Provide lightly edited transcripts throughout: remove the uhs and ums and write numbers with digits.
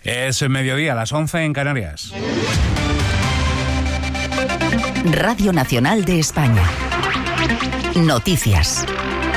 Es mediodía, las 11 en Canarias. Radio Nacional de España. Noticias.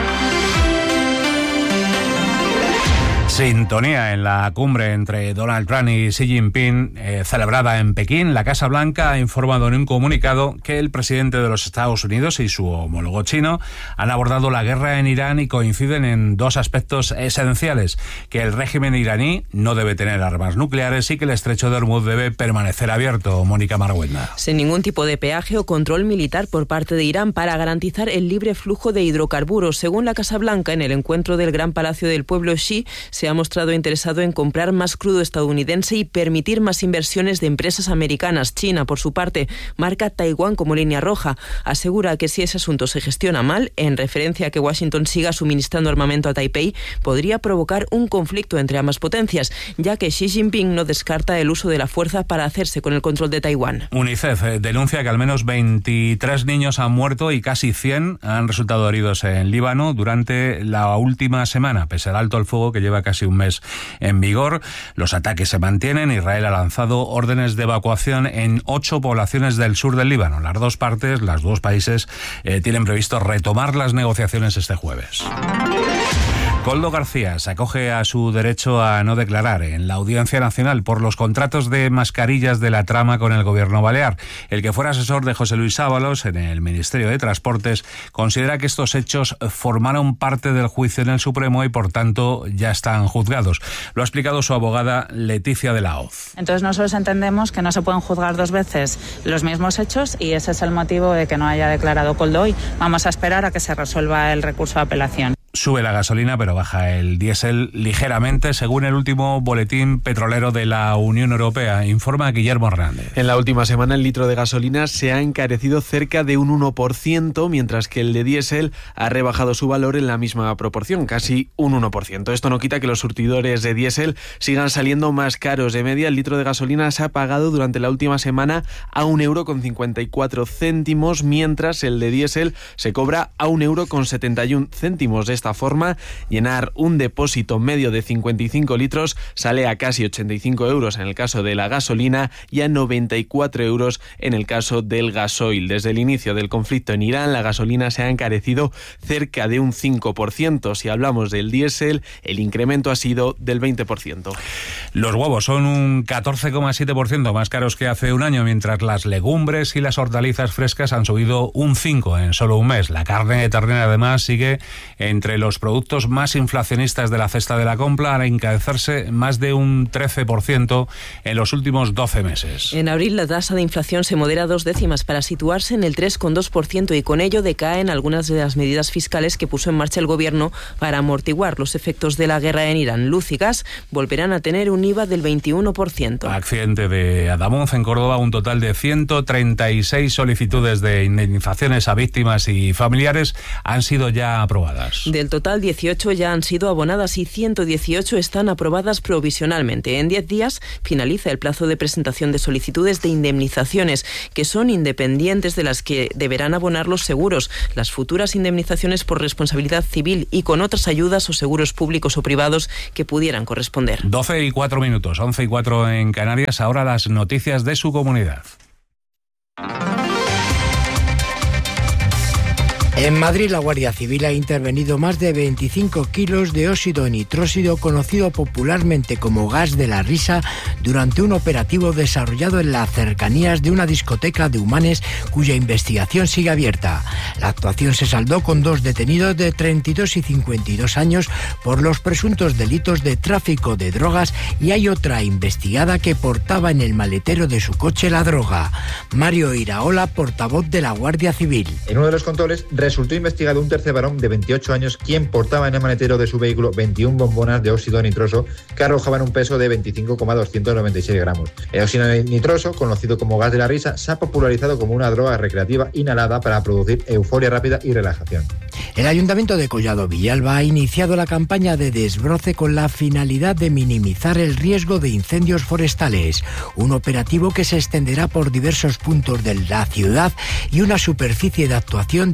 Sintonía en la cumbre entre Donald Trump y Xi Jinping, celebrada en Pekín. La Casa Blanca ha informado en un comunicado que el presidente de los Estados Unidos y su homólogo chino han abordado la guerra en Irán y coinciden en dos aspectos esenciales: que el régimen iraní no debe tener armas nucleares y que el estrecho de Hormuz debe permanecer abierto. Mónica Marguenda. Sin ningún tipo de peaje o control militar por parte de Irán para garantizar el libre flujo de hidrocarburos. Según la Casa Blanca, en el encuentro del Gran Palacio del Pueblo, Xi se ha mostrado interesado en comprar más crudo estadounidense y permitir más inversiones de empresas americanas. China, por su parte, marca Taiwán como línea roja. Asegura que si ese asunto se gestiona mal, en referencia a que Washington siga suministrando armamento a Taipei, podría provocar un conflicto entre ambas potencias, ya que Xi Jinping no descarta el uso de la fuerza para hacerse con el control de Taiwán. UNICEF denuncia que al menos 23 niños han muerto y casi 100 han resultado heridos en Líbano durante la última semana, pese al alto al fuego que lleva casi un mes en vigor. Los ataques se mantienen. Israel ha lanzado órdenes de evacuación en 8 poblaciones del sur del Líbano. Los dos países tienen previsto retomar las negociaciones este jueves. Koldo García se acoge a su derecho a no declarar en la Audiencia Nacional por los contratos de mascarillas de la trama con el gobierno balear. El que fuera asesor de José Luis Ábalos en el Ministerio de Transportes considera que estos hechos formaron parte del juicio en el Supremo y por tanto ya están juzgados. Lo ha explicado su abogada Leticia de la Hoz. Entonces nosotros entendemos que no se pueden juzgar dos veces los mismos hechos y ese es el motivo de que no haya declarado Koldo hoy. Vamos a esperar a que se resuelva el recurso de apelación. Sube la gasolina, pero baja el diésel ligeramente, según el último boletín petrolero de la Unión Europea, informa Guillermo Hernández. En la última semana el litro de gasolina se ha encarecido cerca de un 1%, mientras que el de diésel ha rebajado su valor en la misma proporción, casi un 1%. Esto no quita que los surtidores de diésel sigan saliendo más caros. De media, el litro de gasolina se ha pagado durante la última semana a €1,54, mientras el de diésel se cobra a €1,71. De esta forma, llenar un depósito medio de 55 litros sale a casi 85 euros en el caso de la gasolina y a 94 euros en el caso del gasoil. Desde el inicio del conflicto en Irán, la gasolina se ha encarecido cerca de un 5%. Si hablamos del diésel, el incremento ha sido del 20%. Los huevos son un 14,7% más caros que hace un año, mientras las legumbres y las hortalizas frescas han subido un 5% en solo un mes. La carne de ternera, además, sigue entre los productos más inflacionistas de la cesta de la compra, al encarecerse más de un 13% en los últimos 12 meses. En abril la tasa de inflación se modera 2 décimas para situarse en el 3,2% y con ello decaen algunas de las medidas fiscales que puso en marcha el gobierno para amortiguar los efectos de la guerra en Irán. Luz y gas volverán a tener un IVA del 21%. Accidente de Adamuz en Córdoba, un total de 136 solicitudes de indemnizaciones a víctimas y familiares han sido ya aprobadas. Del total, 18 ya han sido abonadas y 118 están aprobadas provisionalmente. En 10 días finaliza el plazo de presentación de solicitudes de indemnizaciones, que son independientes de las que deberán abonar los seguros, las futuras indemnizaciones por responsabilidad civil y con otras ayudas o seguros públicos o privados que pudieran corresponder. 12:04, 11:04 en Canarias. Ahora las noticias de su comunidad. En Madrid, la Guardia Civil ha intervenido más de 25 kilos de óxido nitrósido, conocido popularmente como gas de la risa, durante un operativo desarrollado en las cercanías de una discoteca de Humanes, cuya investigación sigue abierta. La actuación se saldó con 2 detenidos de 32 y 52 años por los presuntos delitos de tráfico de drogas y hay otra investigada que portaba en el maletero de su coche la droga. Mario Iraola, portavoz de la Guardia Civil. En uno de los controles resultó investigado un tercer varón de 28 años quien portaba en el maletero de su vehículo 21 bombonas de óxido nitroso que arrojaban un peso de 25,296 gramos. El óxido nitroso, conocido como gas de la risa, se ha popularizado como una droga recreativa inhalada para producir euforia rápida y relajación. El Ayuntamiento de Collado Villalba ha iniciado la campaña de desbroce con la finalidad de minimizar el riesgo de incendios forestales, un operativo que se extenderá por diversos puntos de la ciudad y una superficie de actuación de 1,5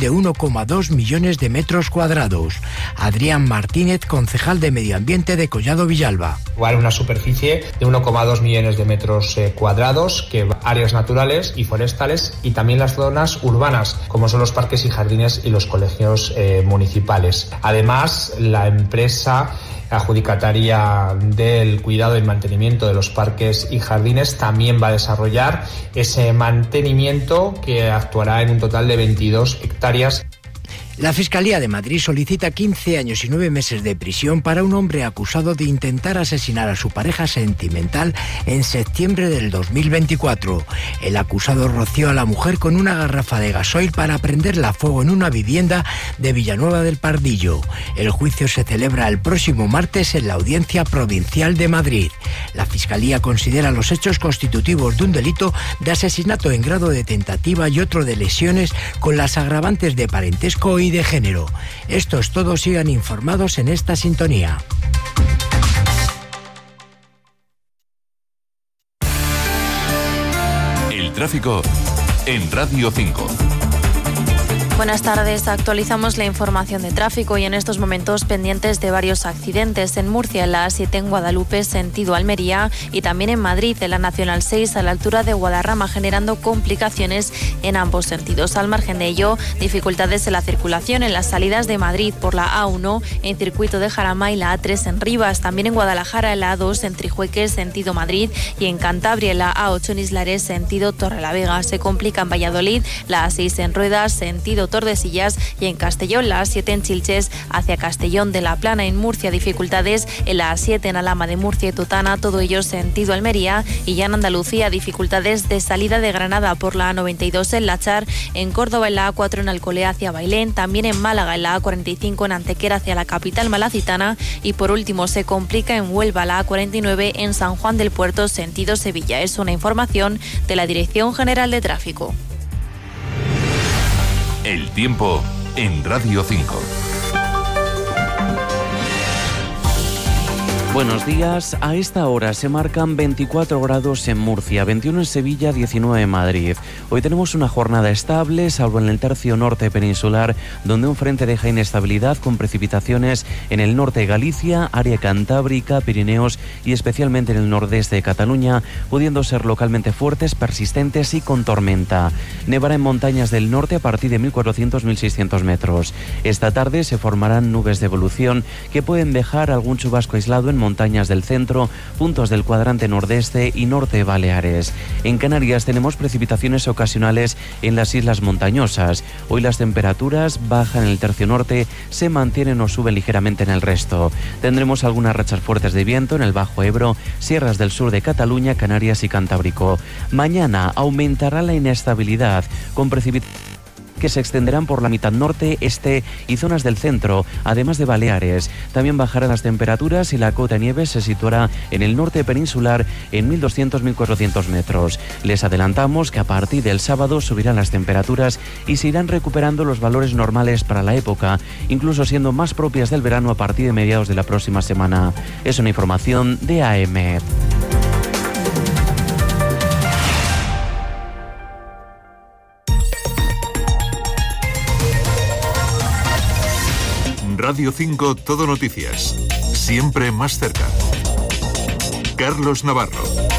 1,2 millones de metros cuadrados. Adrián Martínez, concejal de Medio Ambiente de Collado Villalba. Igual una superficie de 1,2 millones de metros cuadrados, que áreas naturales y forestales, y también las zonas urbanas, como son los parques y jardines y los colegios municipales. Además, la empresa adjudicataria del cuidado y mantenimiento de los parques y jardines también va a desarrollar ese mantenimiento, que actuará en un total de 22 hectáreas. La Fiscalía de Madrid solicita 15 años y 9 meses de prisión para un hombre acusado de intentar asesinar a su pareja sentimental en septiembre del 2024. El acusado roció a la mujer con una garrafa de gasoil para prenderla a fuego en una vivienda de Villanueva del Pardillo. El juicio se celebra el próximo martes en la Audiencia Provincial de Madrid. La Fiscalía considera los hechos constitutivos de un delito de asesinato en grado de tentativa y otro de lesiones con las agravantes de parentesco y de género. Esto es todo, sigan informados en esta sintonía. El tráfico en Radio 5. Buenas tardes, actualizamos la información de tráfico y en estos momentos pendientes de varios accidentes en Murcia, en la A7 en Guadalupe, sentido Almería, y también en Madrid, en la Nacional 6 a la altura de Guadarrama, generando complicaciones en ambos sentidos. Al margen de ello, dificultades en la circulación en las salidas de Madrid por la A1 en Circuito de Jarama y la A3 en Rivas, también en Guadalajara en la A2 en Trijueque, sentido Madrid, y en Cantabria en la A8 en Islares, sentido Torrelavega. Se complica en Valladolid la A6 en Ruedas, sentido Tordesillas, y en Castellón la A7 en Chilches hacia Castellón de la Plana. En Murcia, dificultades en la A7 en Alhama de Murcia y Totana, todo ello sentido Almería, y ya en Andalucía dificultades de salida de Granada por la A92 en Lachar, en Córdoba en la A4 en Alcolea hacia Bailén, también en Málaga en la A45 en Antequera hacia la capital malacitana, y por último se complica en Huelva la A49 en San Juan del Puerto sentido Sevilla. Es una información de la Dirección General de Tráfico. El tiempo en Radio 5. Buenos días. A esta hora se marcan 24 grados en Murcia, 21 en Sevilla, 19 en Madrid. Hoy tenemos una jornada estable, salvo en el tercio norte peninsular, donde un frente deja inestabilidad con precipitaciones en el norte de Galicia, área cantábrica, Pirineos y especialmente en el nordeste de Cataluña, pudiendo ser localmente fuertes, persistentes y con tormenta. Nevará en montañas del norte a partir de 1.400-1.600 metros. Esta tarde se formarán nubes de evolución que pueden dejar algún chubasco aislado en montañas del centro, puntos del cuadrante nordeste y norte de Baleares. En Canarias tenemos precipitaciones ocasionales en las islas montañosas. Hoy las temperaturas bajan en el tercio norte, se mantienen o suben ligeramente en el resto. Tendremos algunas rachas fuertes de viento en el Bajo Ebro, sierras del sur de Cataluña, Canarias y Cantábrico. Mañana aumentará la inestabilidad con precipitaciones que se extenderán por la mitad norte, este y zonas del centro, además de Baleares. También bajarán las temperaturas y la cota de nieve se situará en el norte peninsular en 1.200-1.400 metros. Les adelantamos que a partir del sábado subirán las temperaturas y se irán recuperando los valores normales para la época, incluso siendo más propias del verano a partir de mediados de la próxima semana. Es una información de AEMET. Radio 5 Todo Noticias. Siempre más cerca. Carlos Navarro.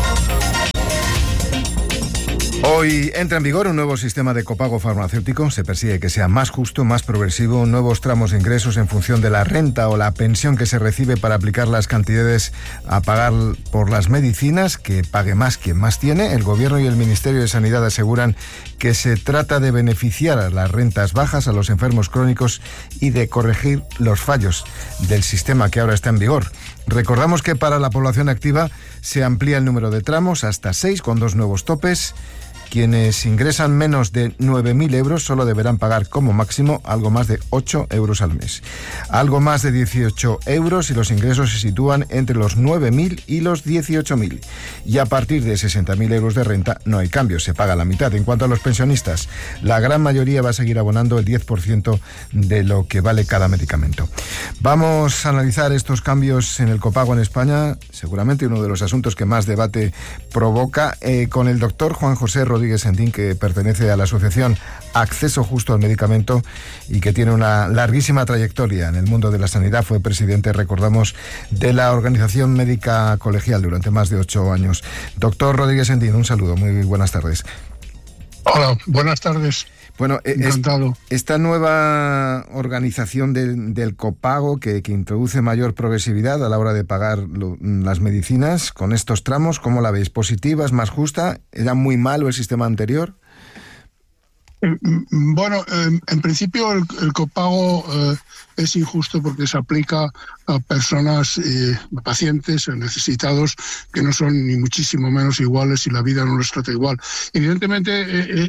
Hoy entra en vigor un nuevo sistema de copago farmacéutico. Se persigue que sea más justo, más progresivo, nuevos tramos de ingresos en función de la renta o la pensión que se recibe para aplicar las cantidades a pagar por las medicinas, que pague más quien más tiene. El Gobierno y el Ministerio de Sanidad aseguran que se trata de beneficiar a las rentas bajas, a los enfermos crónicos y de corregir los fallos del sistema que ahora está en vigor. Recordamos que para la población activa se amplía el número de tramos hasta 6 con 2 nuevos topes. Quienes ingresan menos de 9.000 euros solo deberán pagar como máximo algo más de 8 euros al mes. Algo más de 18 euros si los ingresos se sitúan entre los 9.000 y los 18.000. Y a partir de 60.000 euros de renta no hay cambio, se paga la mitad. En cuanto a los pensionistas, la gran mayoría va a seguir abonando el 10% de lo que vale cada medicamento. Vamos a analizar estos cambios en el copago en España, seguramente uno de los asuntos que más debate provoca, con el doctor Juan José Rodríguez Rodríguez Sendín, que pertenece a la asociación Acceso Justo al Medicamento y que tiene una larguísima trayectoria en el mundo de la sanidad. Fue presidente, recordamos, de la Organización Médica Colegial durante más de 8 años. Doctor Rodríguez Sendín, un saludo, muy buenas tardes. Hola, buenas tardes. Bueno, encantado. Esta nueva organización del copago que introduce mayor progresividad a la hora de pagar las medicinas con estos tramos, ¿cómo la veis? ¿Positiva? ¿Es más justa? ¿Era muy malo el sistema anterior? Bueno, en principio el copago es injusto porque se aplica a personas, pacientes necesitados que no son ni muchísimo menos iguales y la vida no les trata igual. Evidentemente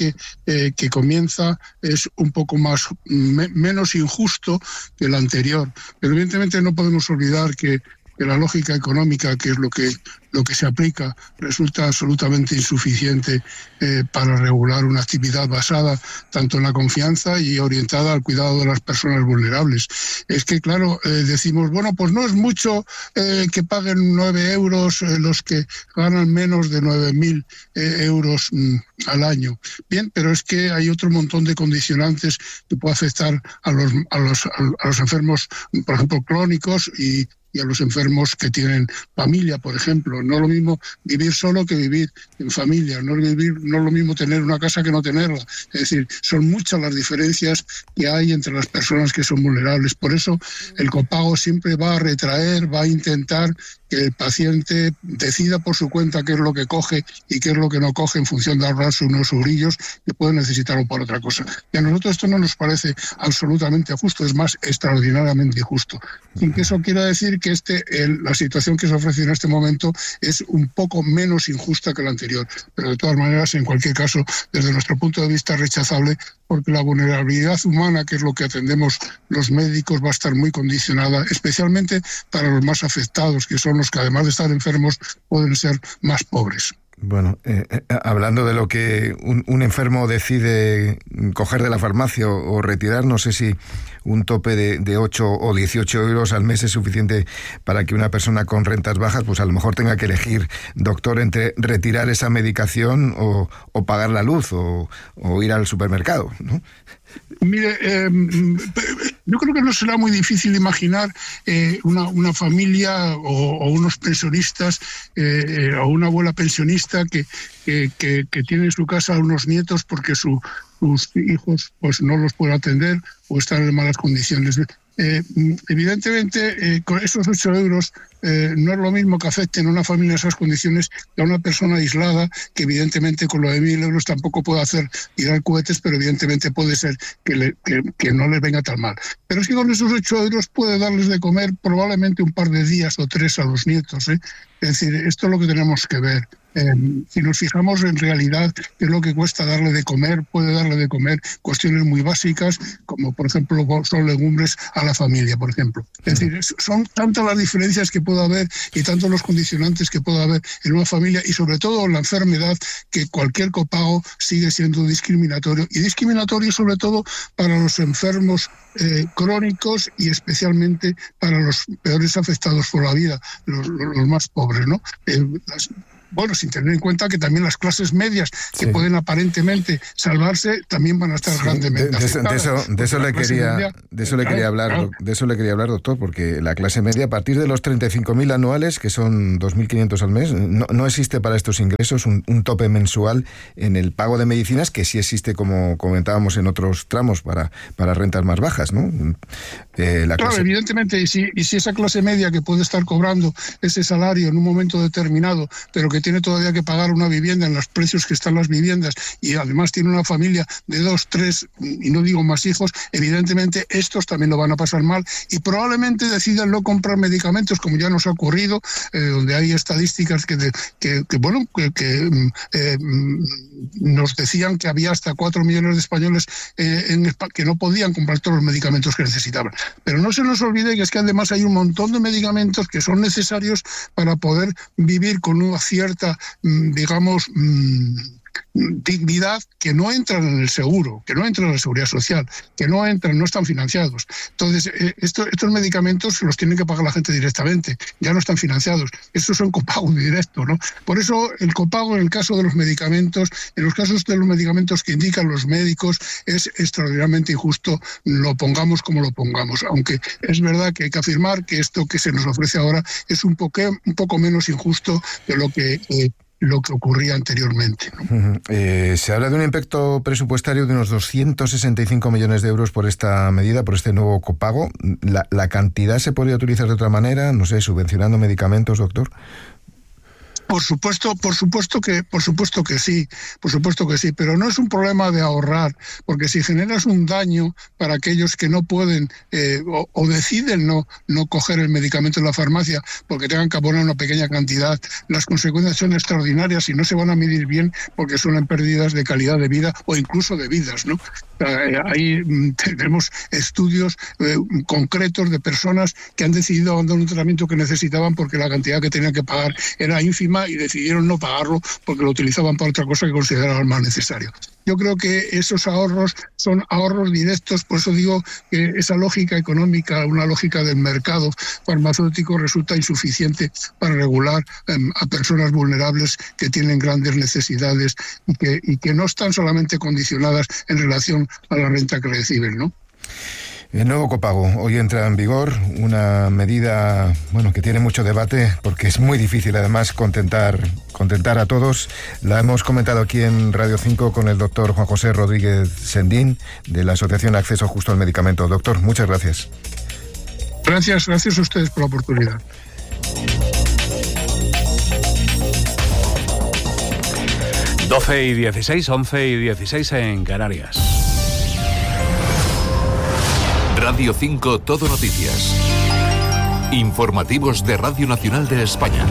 que comienza es un poco menos injusto que el anterior, pero evidentemente no podemos olvidar que la lógica económica, que es lo que se aplica, resulta absolutamente insuficiente para regular una actividad basada tanto en la confianza y orientada al cuidado de las personas vulnerables. Es que, claro, decimos, bueno, pues no es mucho que paguen 9 euros los que ganan menos de 9.000 euros al año. Bien, pero es que hay otro montón de condicionantes que puede afectar a los enfermos, por ejemplo, crónicos y a los enfermos que tienen familia, por ejemplo. No es lo mismo vivir solo que vivir en familia, no es lo mismo tener una casa que no tenerla. Es decir, son muchas las diferencias que hay entre las personas que son vulnerables. Por eso el copago siempre va a retraer, va a intentar que el paciente decida por su cuenta qué es lo que coge y qué es lo que no coge en función de ahorrarse unos eurillos que puede necesitarlo por otra cosa. Y a nosotros esto no nos parece absolutamente justo, es más, extraordinariamente injusto. Sin que eso quiera decir que la situación que se ofrece en este momento es un poco menos injusta que la anterior, pero de todas maneras, en cualquier caso, desde nuestro punto de vista, rechazable, porque la vulnerabilidad humana, que es lo que atendemos los médicos, va a estar muy condicionada, especialmente para los más afectados, que son los que, además de estar enfermos, pueden ser más pobres. Bueno, hablando de lo que un enfermo decide coger de la farmacia o retirar, no sé si un tope de 8 o 18 euros al mes es suficiente para que una persona con rentas bajas, pues a lo mejor tenga que elegir, doctor, entre retirar esa medicación o pagar la luz o ir al supermercado, ¿no? Mire, yo creo que no será muy difícil imaginar una familia o unos pensionistas o una abuela pensionista que tiene en su casa unos nietos porque sus hijos pues no los puede atender o están en malas condiciones. Evidentemente, con esos 8 euros no es lo mismo que afecten a una familia en esas condiciones que a una persona aislada, que evidentemente con lo de 1.000 euros tampoco puede hacer tirar cohetes, pero evidentemente puede ser que no les venga tan mal. Pero es que con esos 8 euros puede darles de comer probablemente un par de días o 3 a los nietos, ¿eh? Es decir, esto es lo que tenemos que ver. Si nos fijamos en realidad qué es lo que cuesta darle de comer, puede darle de comer cuestiones muy básicas, como por ejemplo son legumbres a la familia, por ejemplo. Es decir, son tantas las diferencias que puede haber y tantos los condicionantes que puede haber en una familia y sobre todo en la enfermedad, que cualquier copago sigue siendo discriminatorio, y discriminatorio sobre todo para los enfermos crónicos y especialmente para los peores afectados por la vida, los más pobres, ¿no? Bueno, sin tener en cuenta que también las clases medias que pueden aparentemente salvarse también van a estar grandemente afectadas. De eso le quería hablar, doctor, porque la clase media, a partir de los 35.000 anuales, que son 2.500 al mes, no existe para estos ingresos un tope mensual en el pago de medicinas, que sí existe, como comentábamos, en otros tramos para rentas más bajas, ¿no? Claro, evidentemente, y si esa clase media que puede estar cobrando ese salario en un momento determinado, pero que tiene todavía que pagar una vivienda en los precios que están las viviendas y además tiene una familia de 2, 3 y no digo más hijos, evidentemente estos también lo van a pasar mal y probablemente decidan no comprar medicamentos, como ya nos ha ocurrido, donde hay estadísticas que nos decían que había hasta 4 millones de españoles que no podían comprar todos los medicamentos que necesitaban. Pero no se nos olvide que es que además hay un montón de medicamentos que son necesarios para poder vivir con una cierta, digamos, dignidad que no entran en el seguro, que no entran en la seguridad social, que no están financiados. Entonces, estos medicamentos los tienen que pagar la gente directamente, ya no están financiados. Estos son copagos directos, ¿no? Por eso el copago en el caso de los medicamentos, en los casos de los medicamentos que indican los médicos, es extraordinariamente injusto, lo pongamos como lo pongamos. Aunque es verdad que hay que afirmar que esto que se nos ofrece ahora es un poco menos injusto de lo que ocurría anteriormente, ¿no? Se habla de un impacto presupuestario de unos 265 millones de euros por esta medida, por este nuevo copago. ¿La cantidad se podría utilizar de otra manera? No sé, subvencionando medicamentos, doctor. Por supuesto que sí, pero no es un problema de ahorrar, porque si generas un daño para aquellos que no pueden o deciden no coger el medicamento en la farmacia porque tengan que abonar una pequeña cantidad, las consecuencias son extraordinarias y no se van a medir bien porque son en pérdidas de calidad de vida o incluso de vidas, ¿no? Ahí tenemos estudios concretos de personas que han decidido abandonar un tratamiento que necesitaban porque la cantidad que tenían que pagar era ínfima y decidieron no pagarlo porque lo utilizaban para otra cosa que consideraban más necesario. Yo creo que esos ahorros son ahorros directos, por eso digo que esa lógica económica, una lógica del mercado farmacéutico resulta insuficiente para regular a personas vulnerables que tienen grandes necesidades y que no están solamente condicionadas en relación a la renta que reciben, ¿no? El nuevo copago hoy entra en vigor, una medida que tiene mucho debate porque es muy difícil además contentar a todos. La hemos comentado aquí en Radio 5 con el doctor Juan José Rodríguez Sendín de la Asociación Acceso Justo al Medicamento. Doctor, muchas gracias. Gracias a ustedes por la oportunidad. Doce y 16, 11 y 16 en Canarias. Radio 5 Todo Noticias. Informativos de Radio Nacional de España.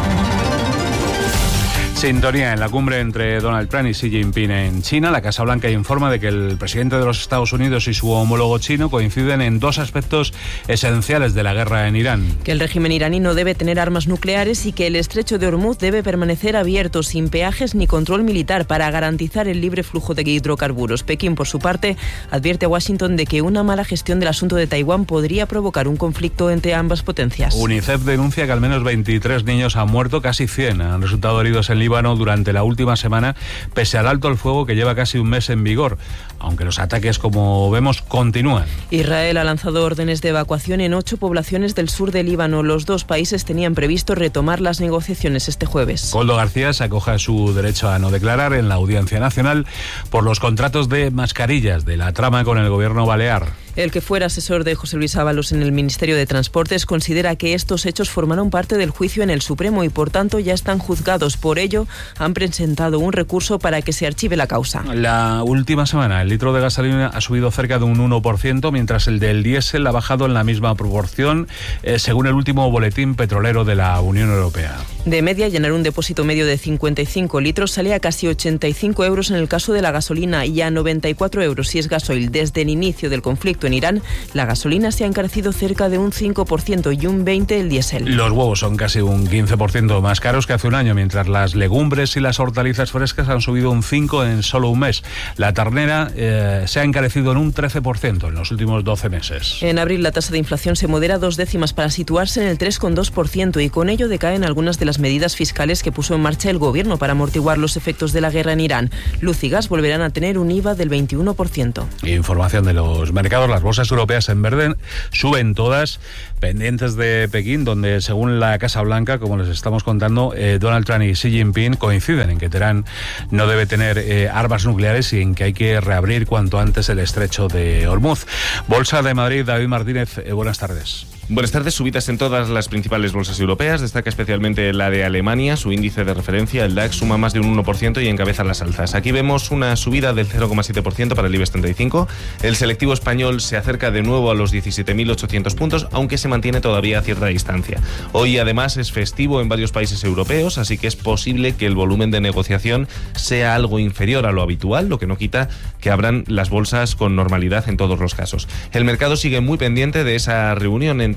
Sintonía en la cumbre entre Donald Trump y Xi Jinping en China. La Casa Blanca informa de que el presidente de los Estados Unidos y su homólogo chino coinciden en dos aspectos esenciales de la guerra en Irán. Que el régimen iraní no debe tener armas nucleares y que el estrecho de Hormuz debe permanecer abierto sin peajes ni control militar para garantizar el libre flujo de hidrocarburos. Pekín, por su parte, advierte a Washington de que una mala gestión del asunto de Taiwán podría provocar un conflicto entre ambas potencias. UNICEF denuncia que al menos 23 niños han muerto, casi 100 han resultado heridos en Líbano durante la última semana, pese al alto el fuego que lleva casi un mes en vigor, aunque los ataques, como vemos, continúan. Israel ha lanzado órdenes de evacuación en 8 poblaciones del sur de Líbano. Los dos países tenían previsto retomar las negociaciones este jueves. Koldo García se acoge a su derecho a no declarar en la Audiencia Nacional por los contratos de mascarillas de la trama con el gobierno balear. El que fuera asesor de José Luis Ábalos en el Ministerio de Transportes considera que estos hechos formaron parte del juicio en el Supremo y por tanto ya están juzgados. Por ello, han presentado un recurso para que se archive la causa. La última semana el litro de gasolina ha subido cerca de un 1%, mientras el del diésel ha bajado en la misma proporción, según el último boletín petrolero de la Unión Europea. De media, llenar un depósito medio de 55 litros sale a casi 85 euros en el caso de la gasolina y a 94 euros si es gasoil. Desde el inicio del conflicto en Irán, la gasolina se ha encarecido cerca de un 5% y un 20% el diésel. Los huevos son casi un 15% más caros que hace un año, mientras las legumbres y las hortalizas frescas han subido un 5% en solo un mes. La ternera se ha encarecido en un 13% en los últimos 12 meses. En abril la tasa de inflación se modera 2 décimas para situarse en el 3,2% y con ello decaen algunas de las medidas fiscales que puso en marcha el gobierno para amortiguar los efectos de la guerra en Irán. Luz y gas volverán a tener un IVA del 21%. Información de los mercados. Las bolsas europeas en verde suben todas, pendientes de Pekín, donde según la Casa Blanca, como les estamos contando, Donald Trump y Xi Jinping coinciden en que Teherán no debe tener armas nucleares y en que hay que reabrir cuanto antes el estrecho de Hormuz. Bolsa de Madrid, David Martínez, buenas tardes. Buenas tardes. Subidas en todas las principales bolsas europeas. Destaca especialmente la de Alemania. Su índice de referencia, el DAX, suma más de un 1% y encabeza las alzas. Aquí vemos una subida del 0,7% para el IBEX 35. El selectivo español se acerca de nuevo a los 17.800 puntos, aunque se mantiene todavía a cierta distancia. Hoy, además, es festivo en varios países europeos, así que es posible que el volumen de negociación sea algo inferior a lo habitual, lo que no quita que abran las bolsas con normalidad en todos los casos. El mercado sigue muy pendiente de esa reunión entre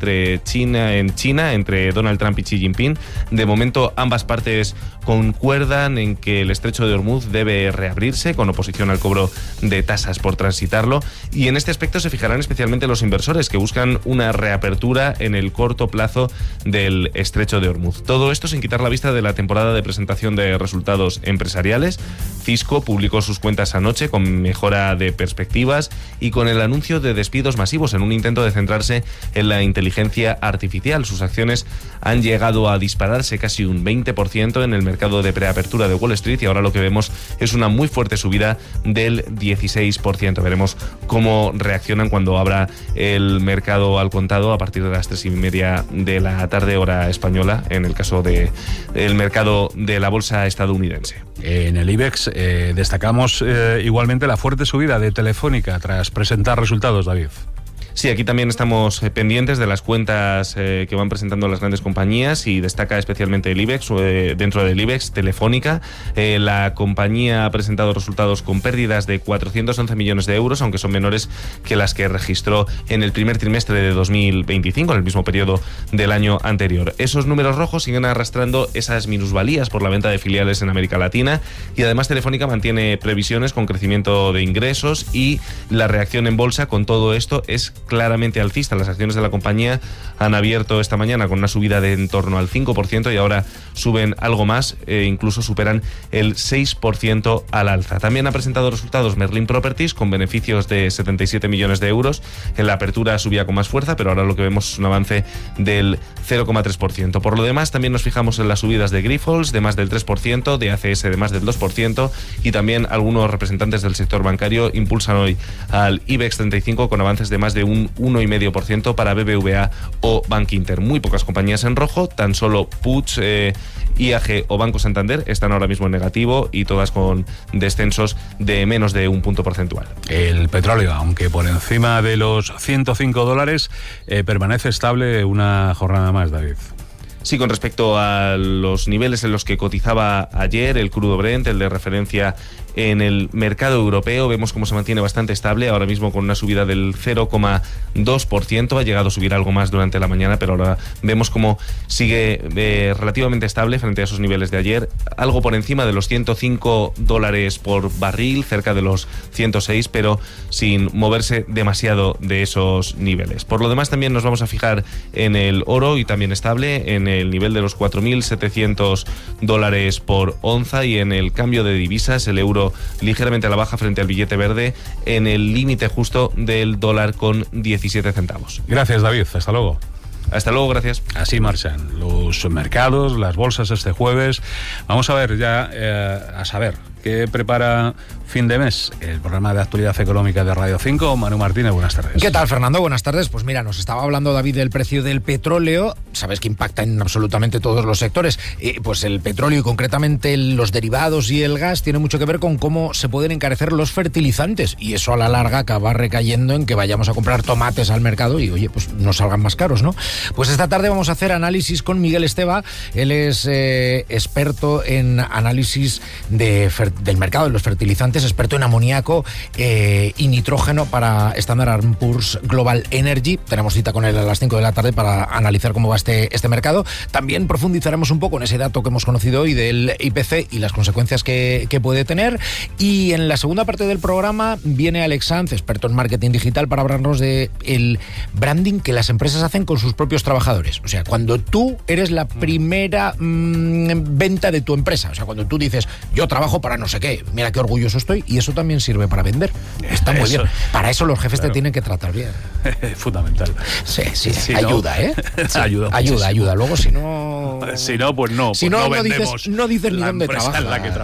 en China, entre Donald Trump y Xi Jinping. De momento, ambas partes concuerdan en que el estrecho de Hormuz debe reabrirse, con oposición al cobro de tasas por transitarlo, y en este aspecto se fijarán especialmente los inversores, que buscan una reapertura en el corto plazo del estrecho de Hormuz. Todo esto sin quitar la vista de la temporada de presentación de resultados empresariales. Cisco publicó sus cuentas anoche con mejora de perspectivas y con el anuncio de despidos masivos en un intento de centrarse en la inteligencia artificial. Sus acciones han llegado a dispararse casi un 20% en el mercado de preapertura de Wall Street, y ahora lo que vemos es una muy fuerte subida del 16%. Veremos cómo reaccionan cuando abra el mercado al contado a partir de las 3:30 de la tarde, hora española, en el caso del mercado de la bolsa estadounidense. En el IBEX destacamos igualmente la fuerte subida de Telefónica tras presentar resultados, David. Sí, aquí también estamos pendientes de las cuentas que van presentando las grandes compañías, y destaca especialmente el IBEX, dentro del IBEX, Telefónica. La compañía ha presentado resultados con pérdidas de 411 millones de euros, aunque son menores que las que registró en el primer trimestre de 2025, en el mismo periodo del año anterior. Esos números rojos siguen arrastrando esas minusvalías por la venta de filiales en América Latina, y además Telefónica mantiene previsiones con crecimiento de ingresos, y la reacción en bolsa con todo esto es claramente alcista. Las acciones de la compañía han abierto esta mañana con una subida de en torno al 5% y ahora suben algo más, incluso superan el 6% al alza. También ha presentado resultados Merlin Properties con beneficios de 77 millones de euros. En la apertura subía con más fuerza, pero ahora lo que vemos es un avance del 0,3%. Por lo demás, también nos fijamos en las subidas de Grifols de más del 3%, de ACS de más del 2%, y también algunos representantes del sector bancario impulsan hoy al IBEX 35 con avances de más de un 1,5% para BBVA o Bankinter. Muy pocas compañías en rojo, tan solo Puig, IAG o Banco Santander están ahora mismo en negativo, y todas con descensos de menos de un punto porcentual. El petróleo, aunque por encima de los $105, permanece estable una jornada más, David. Sí, con respecto a los niveles en los que cotizaba ayer el crudo Brent, el de referencia en el mercado europeo, vemos cómo se mantiene bastante estable, ahora mismo con una subida del 0,2%, ha llegado a subir algo más durante la mañana, pero ahora vemos cómo sigue relativamente estable frente a esos niveles de ayer, algo por encima de los $105 por barril, cerca de los 106, pero sin moverse demasiado de esos niveles. Por lo demás, también nos vamos a fijar en el oro, y también estable en el nivel de los $4.700 por onza, y en el cambio de divisas, el euro ligeramente a la baja frente al billete verde, en el límite justo del dólar con 17 centavos. Gracias, David. Hasta luego. Hasta luego, gracias. Así marchan los mercados, las bolsas este jueves. Vamos a ver ya, a saber qué prepara fin de mes el programa de actualidad económica de Radio 5. Manu Martínez, buenas tardes. ¿Qué tal, Fernando? Buenas tardes. Pues mira, nos estaba hablando David del precio del petróleo. Sabes que impacta en absolutamente todos los sectores. Pues el petróleo, y concretamente los derivados y el gas, tiene mucho que ver con cómo se pueden encarecer los fertilizantes, y eso a la larga acaba recayendo en que vayamos a comprar tomates al mercado y, oye, pues nos salgan más caros, ¿no? Pues esta tarde vamos a hacer análisis con Miguel Esteba. Él es experto en análisis del mercado de los fertilizantes, experto en amoníaco y nitrógeno para Standard & Poor's Global Energy. Tenemos cita con él a las 5 de la tarde para analizar cómo va este mercado. También profundizaremos un poco en ese dato que hemos conocido hoy del IPC y las consecuencias que puede tener. Y en la segunda parte del programa viene Alex Sanz, experto en marketing digital, para hablarnos de el branding que las empresas hacen con sus propios trabajadores. O sea, cuando tú eres la primera venta de tu empresa, o sea, cuando tú dices, yo trabajo para no sé qué, mira qué orgulloso estoy, y eso también sirve para vender. Está muy bien. Para eso los jefes te tienen que tratar bien. Fundamental. Sí, ayuda, ¿eh? Sí, ayuda. Luego, si no... Si no, pues no. Si pues no dices ni dónde trabajas.